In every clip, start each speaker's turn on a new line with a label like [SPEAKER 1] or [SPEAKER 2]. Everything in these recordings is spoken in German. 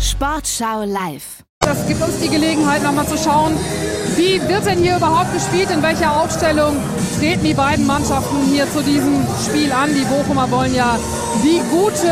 [SPEAKER 1] Sportschau live.
[SPEAKER 2] Das gibt uns die Gelegenheit, nochmal zu schauen, wie wird denn hier überhaupt gespielt, in welcher Aufstellung treten die beiden Mannschaften hier zu diesem Spiel an. Die Bochumer wollen ja die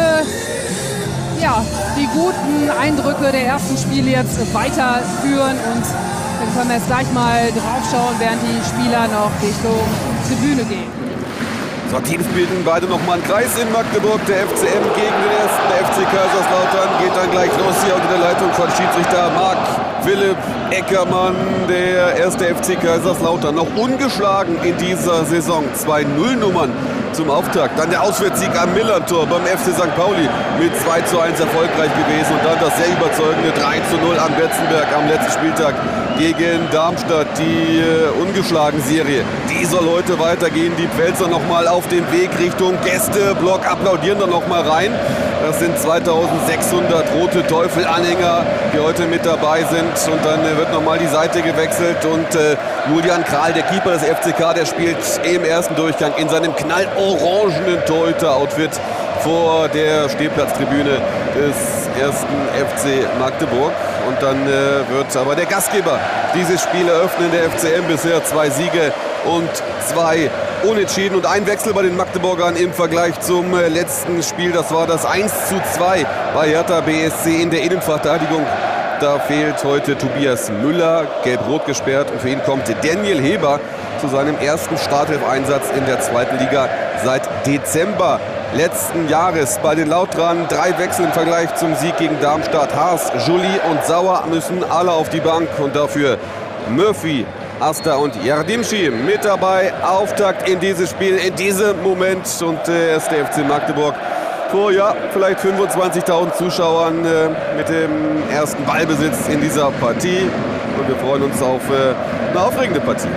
[SPEAKER 2] guten Eindrücke der ersten Spiele jetzt weiterführen, und dann können wir jetzt gleich mal drauf schauen, während die Spieler noch Richtung Tribüne gehen.
[SPEAKER 3] So, Teams bilden beide nochmal einen Kreis in Magdeburg. Der FCM gegen den ersten FC Kaiserslautern geht dann gleich los hier unter der Leitung von Schiedsrichter Marc Philipp Eckermann. Der erste FC Kaiserslautern noch ungeschlagen in dieser Saison. 2 Nullnummern zum Auftakt. Dann der Auswärtssieg am Millantor beim FC St. Pauli mit 2:1 erfolgreich gewesen. Und dann das sehr überzeugende 3:0 am Betzenberg am letzten Spieltag gegen Darmstadt. Die ungeschlagen Serie, die soll heute weitergehen. Die Pfälzer nochmal auf den Weg Richtung Gästeblock, applaudieren dann nochmal rein. Das sind 2600 Rote Teufel-Anhänger, die heute mit dabei sind. Und dann wird nochmal die Seite gewechselt. Und Julian Kral, der Keeper des FCK, der spielt im ersten Durchgang in seinem knallorangenen Torhüter-Outfit vor der Stehplatztribüne des ersten FC Magdeburg. Und dann wird aber der Gastgeber dieses Spiel eröffnen, der FCM. Bisher 2 Siege und 2 Unentschieden und ein Wechsel bei den Magdeburgern im Vergleich zum letzten Spiel. Das war das 1:2 bei Hertha BSC in der Innenverteidigung. Da fehlt heute Tobias Müller, gelb-rot gesperrt, und für ihn kommt Daniel Heber zu seinem ersten Startelf-Einsatz in der zweiten Liga seit Dezember letzten Jahres. Bei den Lautrern 3 Wechsel im Vergleich zum Sieg gegen Darmstadt. Haas, Joly und Sauer müssen alle auf die Bank, und dafür Murphy, Asta und Yardimci mit dabei. Auftakt in dieses Spiel, in diesem Moment, und der erste FC Magdeburg vor vielleicht 25.000 Zuschauern mit dem ersten Ballbesitz in dieser Partie. Und wir freuen uns auf eine aufregende Partie.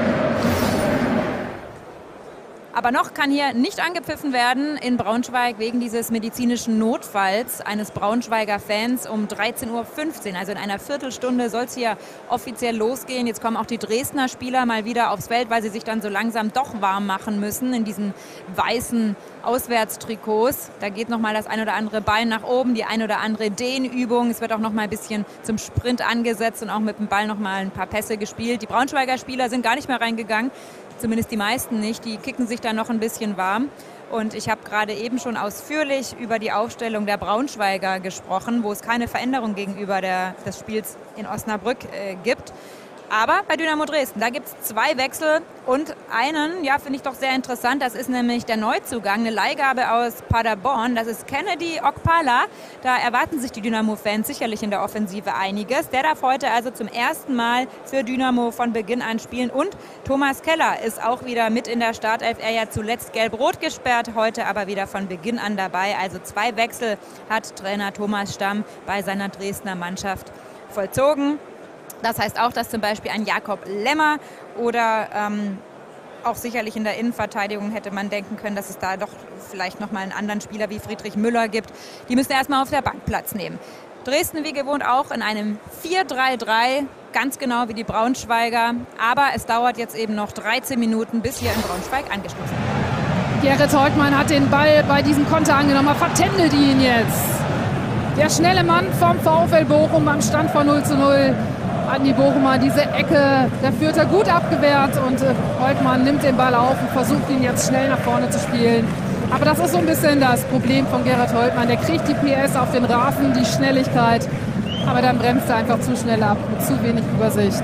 [SPEAKER 4] Aber noch kann hier nicht angepfiffen werden in Braunschweig wegen dieses medizinischen Notfalls eines Braunschweiger Fans um 13:15 Uhr. Also in einer Viertelstunde soll es hier offiziell losgehen. Jetzt kommen auch die Dresdner Spieler mal wieder aufs Feld, weil sie sich dann so langsam doch warm machen müssen in diesen weißen Auswärtstrikots. Da geht noch mal das ein oder andere Bein nach oben, die ein oder andere Dehnübung. Es wird auch noch mal ein bisschen zum Sprint angesetzt und auch mit dem Ball noch mal ein paar Pässe gespielt. Die Braunschweiger Spieler sind gar nicht mehr reingegangen. Zumindest die meisten nicht. Die kicken sich da noch ein bisschen warm. Und ich habe gerade eben schon ausführlich über die Aufstellung der Braunschweiger gesprochen, wo es keine Veränderung gegenüber des Spiels in Osnabrück gibt. Aber bei Dynamo Dresden, da gibt es 2 Wechsel und einen, finde ich doch sehr interessant. Das ist nämlich der Neuzugang, eine Leihgabe aus Paderborn. Das ist Kennedy Okpala. Da erwarten sich die Dynamo-Fans sicherlich in der Offensive einiges. Der darf heute also zum ersten Mal für Dynamo von Beginn an spielen. Und Thomas Keller ist auch wieder mit in der Startelf. Er ja zuletzt gelb-rot gesperrt, heute aber wieder von Beginn an dabei. Also 2 Wechsel hat Trainer Thomas Stamm bei seiner Dresdner Mannschaft vollzogen. Das heißt auch, dass zum Beispiel ein Jakob Lemmer oder auch sicherlich in der Innenverteidigung hätte man denken können, dass es da doch vielleicht noch mal einen anderen Spieler wie Friedrich Müller gibt. Die müssen erstmal auf der Bank Platz nehmen. Dresden wie gewohnt auch in einem 4-3-3, ganz genau wie die Braunschweiger. Aber es dauert jetzt eben noch 13 Minuten, bis hier in Braunschweig angestoßen wird.
[SPEAKER 2] Gerrit Holtmann hat den Ball bei diesem Konter angenommen, er vertändelt ihn jetzt. Der schnelle Mann vom VfL Bochum am Stand von 0:0. An die Bochumer diese Ecke, der Fürther gut abgewehrt, und Holtmann nimmt den Ball auf und versucht ihn jetzt schnell nach vorne zu spielen. Aber das ist so ein bisschen das Problem von Gerrit Holtmann. Der kriegt die PS auf den Rasen, die Schnelligkeit, aber dann bremst er einfach zu schnell ab, mit zu wenig Übersicht.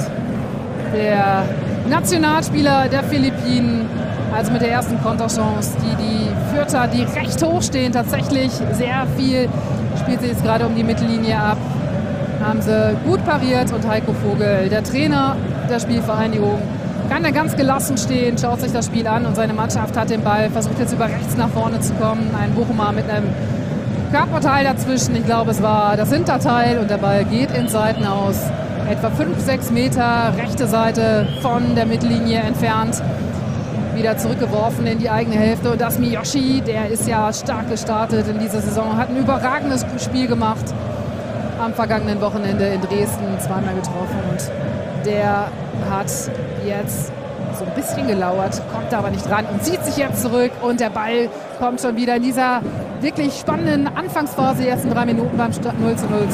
[SPEAKER 2] Der Nationalspieler der Philippinen, also mit der ersten Konterchance, die Fürther, die recht hoch stehen, tatsächlich sehr viel, spielt sie jetzt gerade um die Mittellinie ab. Haben sie gut pariert, und Heiko Vogel, der Trainer der Spielvereinigung, kann da ganz gelassen stehen, schaut sich das Spiel an, und seine Mannschaft hat den Ball, versucht jetzt über rechts nach vorne zu kommen. Ein Bochumer mit einem Körperteil dazwischen, ich glaube es war das Hinterteil, und der Ball geht ins Seitenaus. Etwa 5-6 Meter rechte Seite von der Mittellinie entfernt. Wieder zurückgeworfen in die eigene Hälfte, und das Miyoshi, der ist ja stark gestartet in dieser Saison, hat ein überragendes Spiel gemacht. Am vergangenen Wochenende in Dresden zweimal getroffen, und der hat jetzt so ein bisschen gelauert, kommt aber nicht ran und zieht sich jetzt zurück, und der Ball kommt schon wieder in dieser wirklich spannenden Anfangsphase, die ersten 3 Minuten beim 0:0